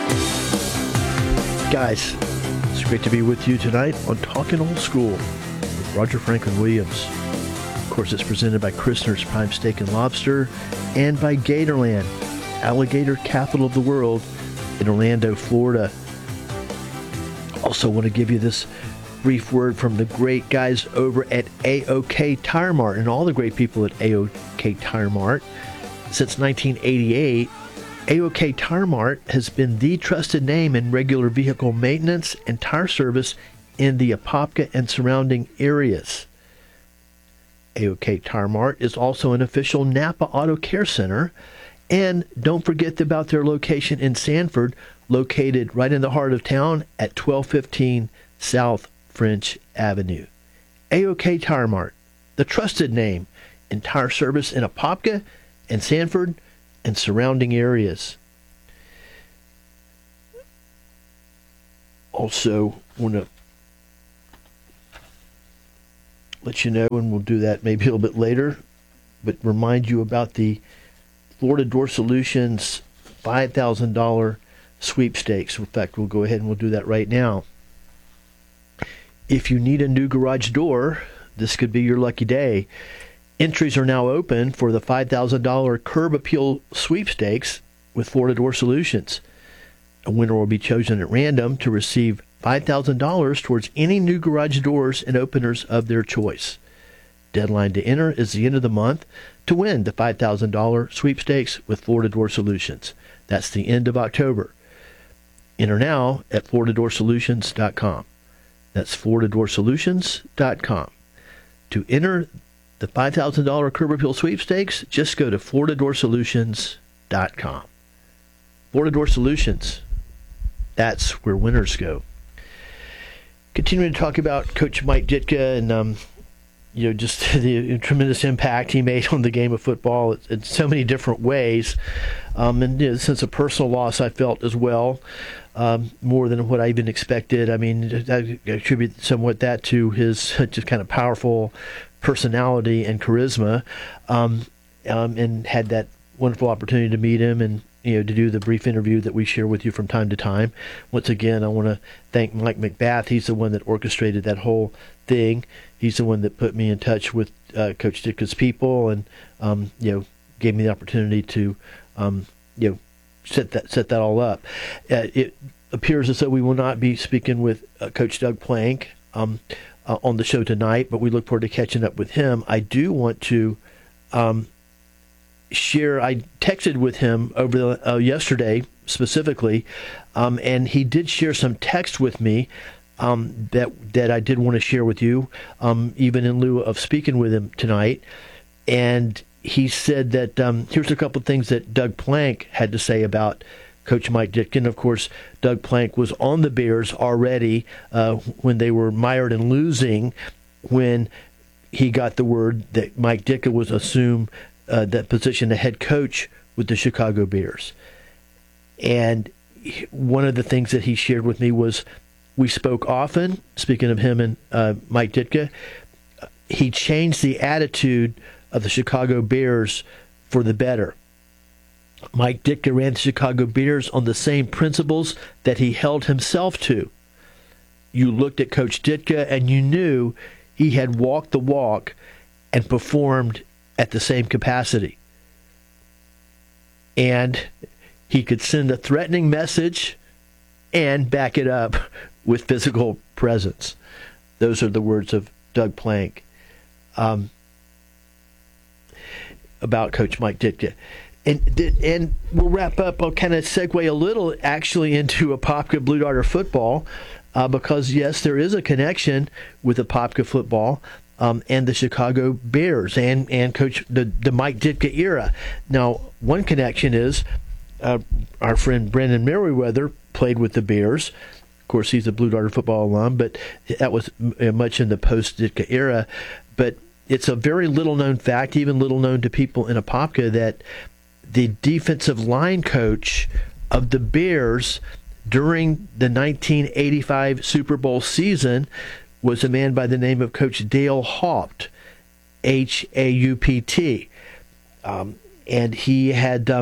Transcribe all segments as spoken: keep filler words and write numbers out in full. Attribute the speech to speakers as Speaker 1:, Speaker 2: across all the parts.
Speaker 1: Guys, it's great to be with you tonight on Talking Old School with Roger Franklin Williams. Of course, it's presented by Christner's Prime Steak and Lobster and by Gatorland, alligator capital of the world in Orlando, Florida. Also want to give you this brief word from the great guys over at A O K Tire Mart and all the great people at A O K Tire Mart. Since nineteen eighty-eight, A O K Tire Mart has been the trusted name in regular vehicle maintenance and tire service in the Apopka and surrounding areas. A O K Tire Mart is also an official Napa Auto Care Center. And don't forget about their location in Sanford, located right in the heart of town at twelve fifteen South French Avenue. A O K Tire Mart, the trusted name in tire service in Apopka and Sanford and surrounding areas. Also want to let you know, and we'll do that maybe a little bit later, but remind you about the Florida Door Solutions five thousand dollars sweepstakes. In fact, we'll go ahead and we'll do that right now. If you need a new garage door, this could be your lucky day. Entries are now open for the five thousand dollars Curb Appeal sweepstakes with Florida Door Solutions. A winner will be chosen at random to receive five thousand dollars towards any new garage doors and openers of their choice. Deadline to enter is the end of the month to win the five thousand dollars sweepstakes with Florida Door Solutions. That's the end of October. Enter now at Florida Door Solutions dot com. That's Florida Door Solutions dot com. To enter the five thousand dollars Curb Appeal sweepstakes, just go to Florida Door Solutions dot com. Florida Door Solutions, that's where winners go. Continuing to talk about Coach Mike Ditka and um, you know, just the tremendous impact he made on the game of football in so many different ways. Um, and you know, since a personal loss I felt as well, um, more than what I even expected. I mean, I attribute somewhat that to his just kind of powerful personality and charisma, um, um, and had that wonderful opportunity to meet him and, you know, to do the brief interview that we share with you from time to time. Once again, I want to thank Mike McBath. He's the one that orchestrated that whole thing. He's the one that put me in touch with uh, Coach Ditka's people, and um, you know, gave me the opportunity to um, you know set that set that all up. Uh, it appears as though we will not be speaking with uh, Coach Doug Plank um, uh, on the show tonight, but we look forward to catching up with him. I do want to um, share. I texted with him over the, uh, yesterday specifically, um, and he did share some text with me. Um, that that I did want to share with you, um, even in lieu of speaking with him tonight. And he said that um, here's a couple of things that Doug Plank had to say about Coach Mike Ditka. Of course, Doug Plank was on the Bears already uh, when they were mired in losing, when he got the word that Mike Ditka was assumed uh, that position of head coach with the Chicago Bears. And one of the things that he shared with me was, we spoke often, speaking of him and uh, Mike Ditka. He changed the attitude of the Chicago Bears for the better. Mike Ditka ran the Chicago Bears on the same principles that he held himself to. You looked at Coach Ditka and you knew he had walked the walk and performed at the same capacity. And he could send a threatening message and back it up with physical presence. Those are the words of Doug Plank um, about Coach Mike Ditka. And and we'll wrap up. I'll kind of segue a little actually into Apopka Blue Darter football uh, because, yes, there is a connection with Apopka football um, and the Chicago Bears and, and Coach the, the Mike Ditka era. Now, one connection is uh, our friend Brandon Merriweather played with the Bears. Of course, he's a Blue Darter football alum, but that was much in the post-Ditka era. But it's a very little-known fact, even little-known to people in Apopka, that the defensive line coach of the Bears during the nineteen eighty-five Super Bowl season was a man by the name of Coach Dale Haupt, H A U P T. Um, and he had um,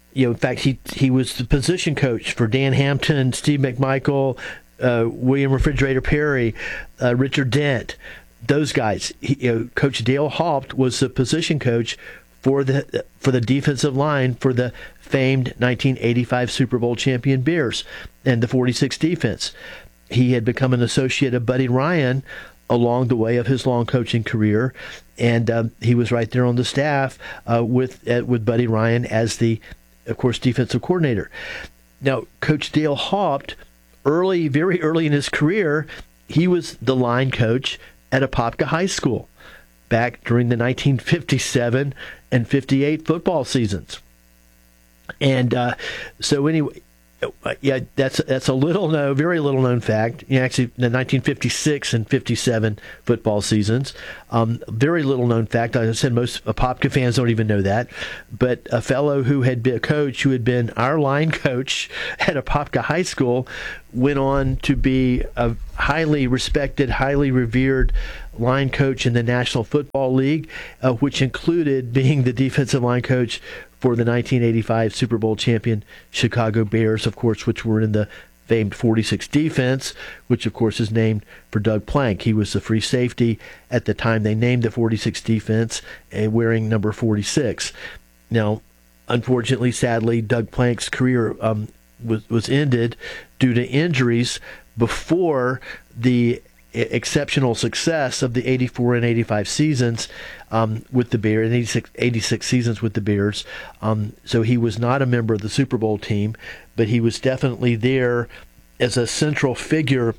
Speaker 1: you know, in fact, he he was the position coach for Dan Hampton, Steve McMichael, uh, William Refrigerator Perry, uh, Richard Dent. Those guys. He, you know, Coach Dale Haupt was the position coach for the for the defensive line for the famed nineteen eighty-five Super Bowl champion Bears and the forty-six defense. He had become an associate of Buddy Ryan along the way of his long coaching career, and um, he was right there on the staff uh, with uh, with Buddy Ryan as the, of course, defensive coordinator. Now, Coach Dale Haupt, early, very early in his career, he was the line coach at Apopka High School back during the nineteen fifty-seven and fifty-eight football seasons. And uh, so anyway, yeah, that's that's a little known, very little known fact. Yeah, actually, the nineteen fifty-six and fifty-seven football seasons, um, very little known fact. Like I said, most Apopka fans don't even know that. But a fellow who had been a coach, who had been our line coach at Apopka High School, went on to be a highly respected, highly revered line coach in the National Football League, uh, which included being the defensive line coach for the nineteen eighty-five Super Bowl champion Chicago Bears, of course, which were in the famed forty-six defense, which, of course, is named for Doug Plank. He was the free safety at the time they named the forty-six defense, and wearing number forty-six. Now, unfortunately, sadly, Doug Plank's career um, was, was ended due to injuries before the exceptional success of the eighty-four and eighty-five seasons um, with the Bears, and eighty-six, eighty-six seasons with the Bears. Um, so he was not a member of the Super Bowl team, but he was definitely there as a central figure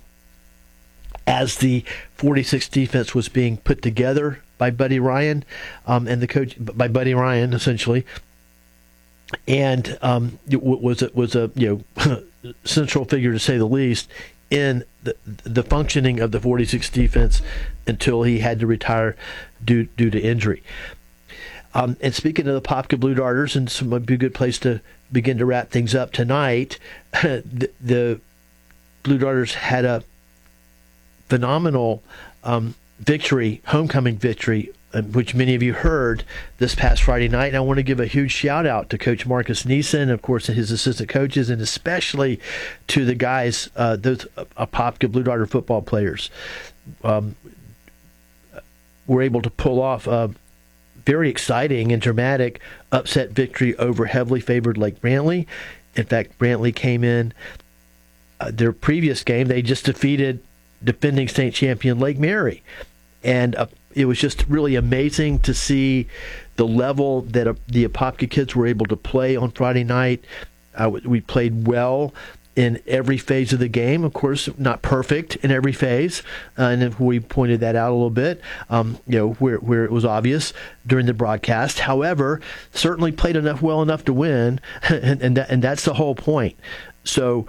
Speaker 1: as the forty-six defense was being put together by Buddy Ryan um, and the coach by Buddy Ryan essentially, and um, it was a, was a you know central figure to say the least in the, the functioning of the forty-six defense until he had to retire due due to injury. Um, and speaking of the Apopka Blue Darters, and this might be a good place to begin to wrap things up tonight, the, the Blue Darters had a phenomenal um, victory, homecoming victory, which many of you heard this past Friday night. And I want to give a huge shout out to Coach Marcus Neeson, of course, and his assistant coaches, and especially to the guys, uh, those Apopka Blue Darter football players. Um, were able to pull off a very exciting and dramatic upset victory over heavily favored Lake Brantley. In fact, Brantley came in uh, their previous game. They just defeated defending state champion Lake Mary. And uh, it was just really amazing to see the level that uh, the Apopka kids were able to play on Friday night. Uh, we played well in every phase of the game. Of course, not perfect in every phase, uh, and we pointed that out a little bit, um, you know, where where it was obvious during the broadcast. However, certainly played enough well enough to win, and and, that, and that's the whole point. So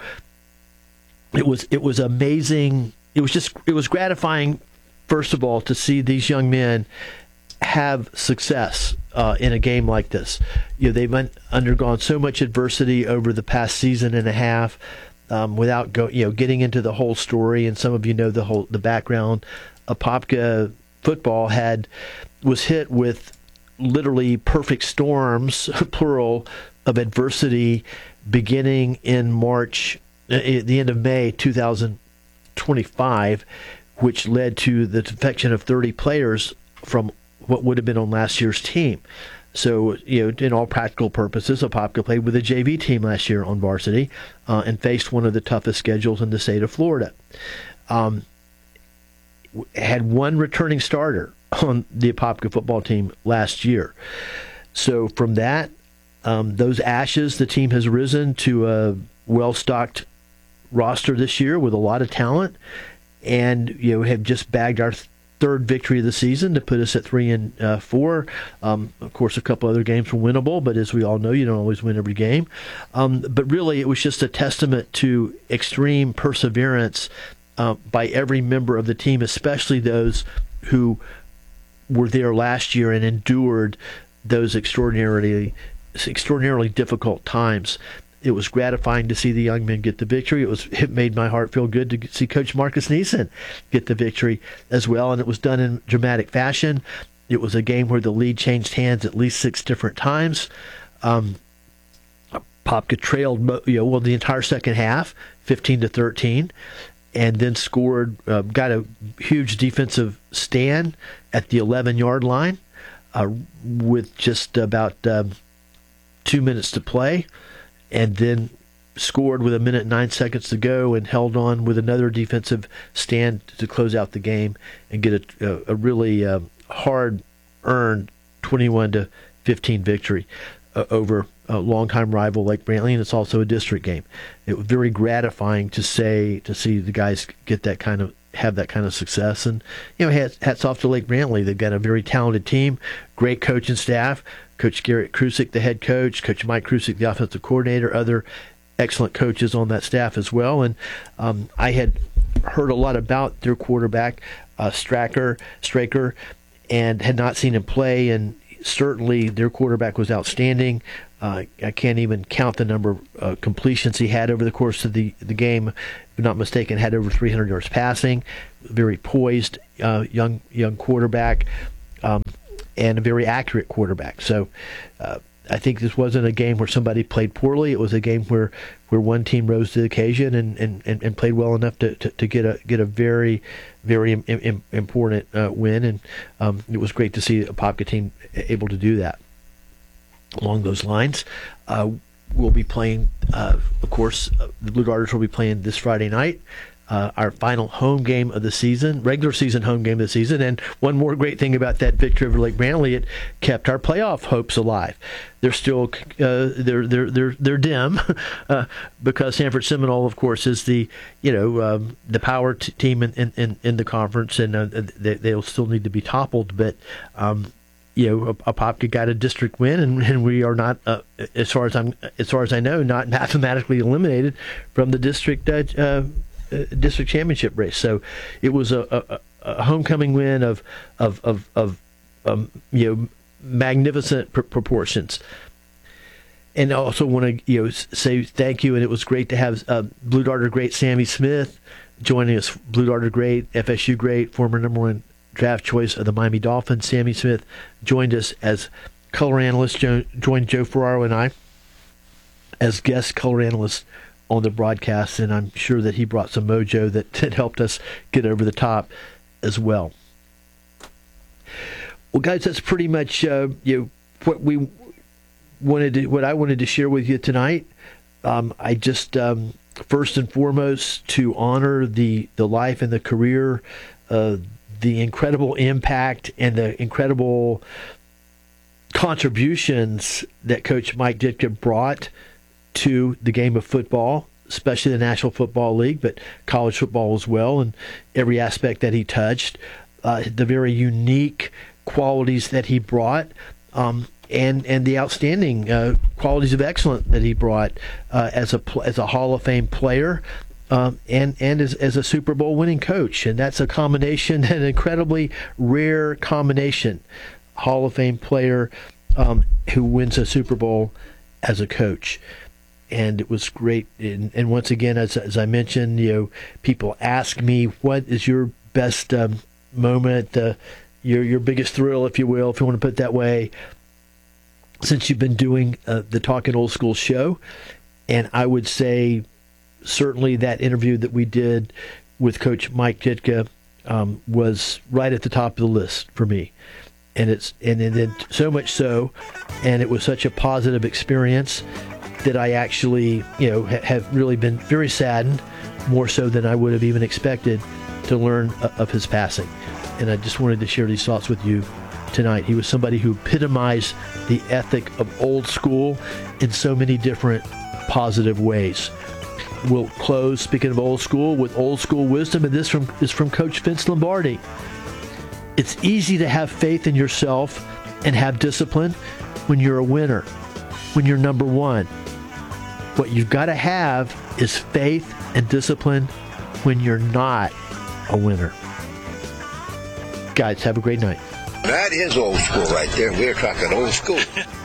Speaker 1: it was it was amazing. It was just it was gratifying, first of all, to see these young men have success uh, in a game like this. You know, they've un- undergone so much adversity over the past season and a half, um, without go, you know, getting into the whole story. And some of you know the whole the background. Apopka football had was hit with literally perfect storms, plural, of adversity, beginning in March, at the end of May two thousand twenty-five, which led to the defection of thirty players from what would have been on last year's team. So, you know, in all practical purposes, Apopka played with a J V team last year on varsity uh, and faced one of the toughest schedules in the state of Florida. Um, had one returning starter on the Apopka football team last year. So from that, um, those ashes, the team has risen to a well-stocked roster this year with a lot of talent, and you know have just bagged our th- third victory of the season to put us at three and uh, four. Um, of course, a couple other games were winnable, but as we all know, you don't always win every game. Um, but really, it was just a testament to extreme perseverance uh, by every member of the team, especially those who were there last year and endured those extraordinarily, extraordinarily difficult times. It was gratifying to see the young men get the victory. It was it made my heart feel good to see Coach Marcus Neeson get the victory as well, and it was done in dramatic fashion. It was a game where the lead changed hands at least six different times. Um, Popka trailed, you know, well, the entire second half, fifteen to thirteen, and then scored, uh, got a huge defensive stand at the eleven-yard line uh, with just about um, two minutes to play, and then scored with a minute and nine seconds to go and held on with another defensive stand to close out the game and get a, a, a really uh, hard-earned twenty-one to fifteen victory uh, over a longtime rival Lake Brantley, and it's also a district game. It was very gratifying to say to see the guys get that kind of have that kind of success, and you know, hats, hats off to Lake Brantley. They've got a very talented team, great coaching staff. Coach Garrett Krusik, the head coach, Coach Mike Krusik, the offensive coordinator, other excellent coaches on that staff as well. And um, I had heard a lot about their quarterback, uh, Straker, Straker, and had not seen him play, and certainly their quarterback was outstanding. Uh, I can't even count the number of uh, completions he had over the course of the, the game. If I'm not mistaken, had over three hundred yards passing. Very poised uh, young young quarterback, um, and a very accurate quarterback. So uh, I think this wasn't a game where somebody played poorly. It was a game where, where one team rose to the occasion and, and, and, and played well enough to, to, to get a get a very very im- im- important uh, win. And um, it was great to see a Popka team able to do that. Along those lines, uh, we'll be playing, uh, of course, uh, the Blue Darters will be playing this Friday night, uh, our final home game of the season, regular season home game of the season. And one more great thing about that victory over Lake Brantley, it kept our playoff hopes alive. They're still uh, they're they're they're they're dim uh, because Sanford Seminole, of course, is the you know um, the power t- team in, in in the conference, and uh, they, they'll still need to be toppled, but. Um, You know, a, a Popka got a district win, and, and we are not, uh, as far as I'm, as far as I know, not mathematically eliminated from the district uh, uh, district championship race. So, it was a, a, a homecoming win of of of, of um, you know magnificent pr- proportions. And I also want to you know say thank you, and it was great to have uh, Blue Darter great Sammy Smith joining us. Blue Darter great, F S U great, former number one draft choice of the Miami Dolphins. Sammy Smith joined us as color analyst, jo- joined Joe Ferraro and I as guest color analysts on the broadcast, and I'm sure that he brought some mojo that, that helped us get over the top as well. Well, guys, that's pretty much uh, you know, what we wanted to, what I wanted to share with you tonight. Um, I just um, first and foremost to honor the the life and the career uh the incredible impact and the incredible contributions that Coach Mike Ditka brought to the game of football, especially the National Football League, but college football as well, and every aspect that he touched, uh, the very unique qualities that he brought, um, and and the outstanding uh, qualities of excellence that he brought uh, as a as a Hall of Fame player. Um, and and as, as a Super Bowl winning coach, and that's a combination, an incredibly rare combination. Hall of Fame player um, who wins a Super Bowl as a coach, and it was great. And, and once again, as as I mentioned, you know, people ask me what is your best um, moment, uh, your your biggest thrill, if you will, if you want to put it that way, since you've been doing uh, the Talking Old School show, and I would say. Certainly that interview that we did with Coach Mike Ditka um, was right at the top of the list for me. And it's and then so much so, and it was such a positive experience that I actually, you know, ha- have really been very saddened, more so than I would have even expected, to learn of his passing. And I just wanted to share these thoughts with you tonight. He was somebody who epitomized the ethic of old school in so many different positive ways. We'll close, speaking of old school, with old school wisdom, and this from, is from Coach Vince Lombardi. It's easy to have faith in yourself and have discipline when you're a winner, when you're number one. What you've got to have is faith and discipline when you're not a winner. Guys, have a great night.
Speaker 2: That is old school right there. We're talking old school.